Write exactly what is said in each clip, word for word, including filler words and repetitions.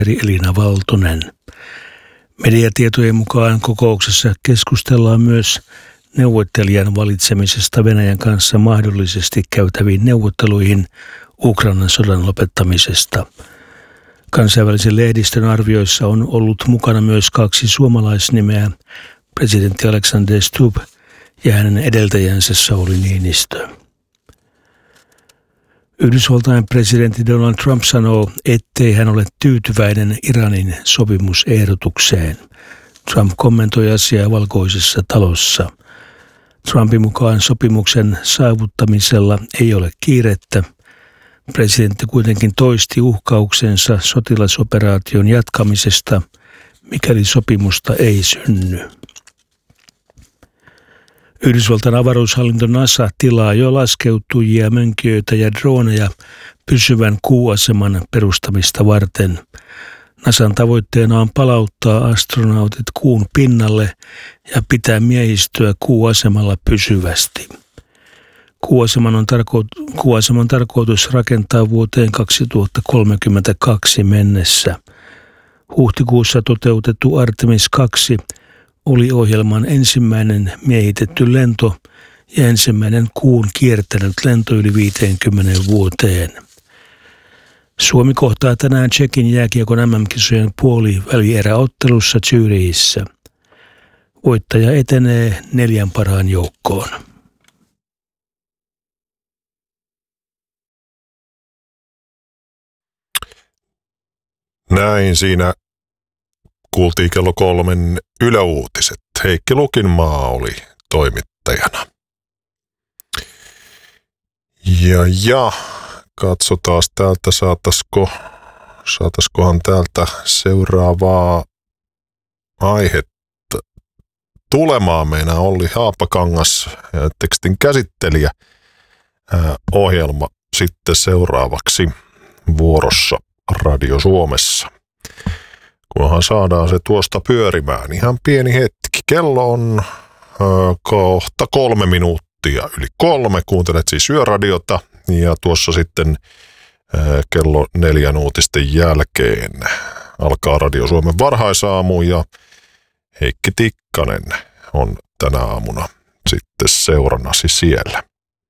Elina Valtonen. Mediatietojen mukaan kokouksessa keskustellaan myös neuvottelijan valitsemisesta Venäjän kanssa mahdollisesti käytäviin neuvotteluihin Ukrainan sodan lopettamisesta. Kansainvälisen lehdistön arvioissa on ollut mukana myös kaksi suomalaisnimeä, presidentti Alexander Stubb ja hänen edeltäjänsä Sauli Niinistö. Yhdysvaltain presidentti Donald Trump sanoo, ettei hän ole tyytyväinen Iranin sopimusehdotukseen. Trump kommentoi asiaa Valkoisessa talossa. Trumpin mukaan sopimuksen saavuttamisella ei ole kiirettä. Presidentti kuitenkin toisti uhkauksensa sotilasoperaation jatkamisesta, mikäli sopimusta ei synny. Yhdysvaltain avaruushallinto NASA tilaa jo laskeutujia, mönkijöitä ja droneja pysyvän kuuaseman perustamista varten. NASAn tavoitteena on palauttaa astronautit kuun pinnalle ja pitää miehistöä kuuasemalla pysyvästi. Kuuaseman on, tarko- kuuaseman tarkoitus rakentaa vuoteen kaksituhattakolmekymmentäkaksi mennessä. Huhtikuussa toteutettu Artemis kaksi oli ohjelman ensimmäinen miehitetty lento ja ensimmäinen kuun kiertänyt lento yli viiteenkymmeneen vuoteen. Suomi kohtaa tänään Tšekin jääkiekon M M-kisojen puolivälieräottelussa Zürichissä. Voittaja etenee neljän parhaan joukkoon. Näin siinä kuultiin kello kolmen yläuutiset. Heikki Lukinmaa oli toimittajana. Ja, ja katsotaan täältä, saataisiko, saataisikohan täältä seuraavaa aihetta tulemaan. Meinaa Olli Haapakangas, tekstin käsittelijä, ää, ohjelma sitten seuraavaksi vuorossa Radio Suomessa. Kunhan saadaan se tuosta pyörimään. Ihan pieni hetki. Kello on ö, kohta kolme minuuttia yli kolme. Kuuntelet siis Yöradiota ja tuossa sitten ö, kello neljän uutisten jälkeen alkaa Radio Suomen varhaisaamu ja Heikki Tikkanen on tänä aamuna sitten seurannasi siellä.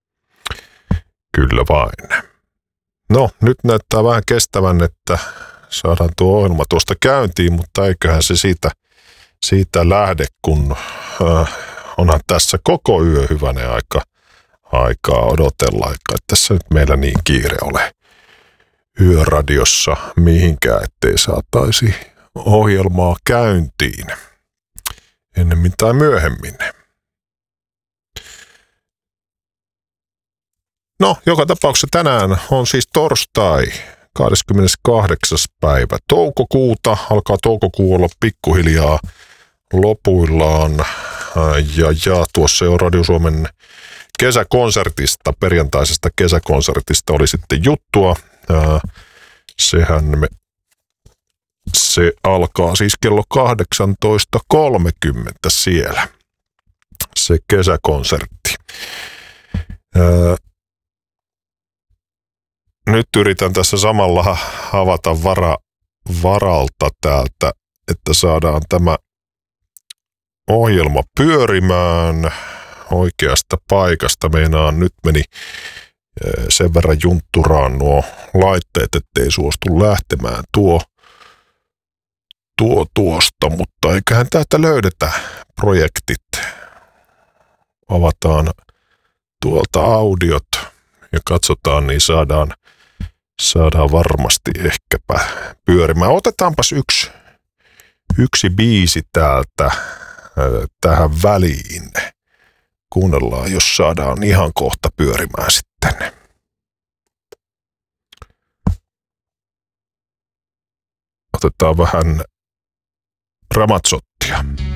Kyllä vain. No, nyt näyttää vähän kestävän, että saadaan tuo ohjelma tuosta käyntiin, mutta eiköhän se siitä, siitä lähde, kun äh, onhan tässä koko yö hyvänen aika aikaa odotella, että tässä nyt meillä niin kiire ole Yöradiossa mihinkään, ettei saataisi ohjelmaa käyntiin ennemmin tai myöhemmin. No, joka tapauksessa tänään on siis torstai, kahdeskymmeneskahdeksas päivä toukokuuta. Alkaa toukokuu olla pikkuhiljaa lopuillaan. Ja, ja tuossa jo Radio Suomen kesäkonsertista, perjantaisesta kesäkonsertista oli sitten juttua. Sehän me, se alkaa siis kello kahdeksantoista kolmekymmentä siellä, se kesäkonsertti. Nyt yritän tässä samalla avata vara, varalta täältä, että saadaan tämä ohjelma pyörimään oikeasta paikasta. Meinaan nyt meni sen verran juntturaan nuo laitteet, ettei suostu lähtemään tuo, tuo tuosta, mutta eiköhän täältä löydetä projektit. Avataan tuolta audiot ja katsotaan, niin saadaan Saadaan varmasti ehkäpä pyörimään. Otetaanpas yksi, yksi biisi täältä äh, tähän väliin. Kuunnellaan, jos saadaan ihan kohta pyörimään sitten. Otetaan vähän Ramazzottia.